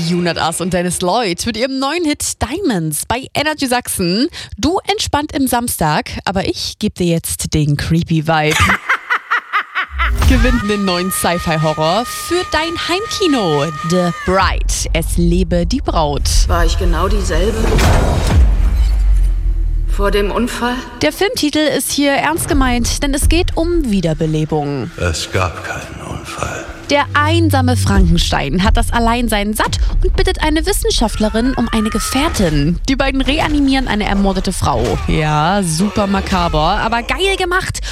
Jonas Ass und Dennis Lloyd mit ihrem neuen Hit Diamonds bei Energy Sachsen. Du entspannt im Samstag, aber ich gebe dir jetzt den creepy Vibe. Gewinn den neuen Sci-Fi-Horror für dein Heimkino. The Bride. Es lebe die Braut. War ich genau dieselbe? Vor dem Unfall? Der Filmtitel ist hier ernst gemeint, denn es geht um Wiederbelebung. Es gab keinen Unfall. Der einsame Frankenstein hat das Alleinsein satt und bittet eine Wissenschaftlerin um eine Gefährtin. Die beiden reanimieren eine ermordete Frau. Ja, super makaber, aber geil gemacht.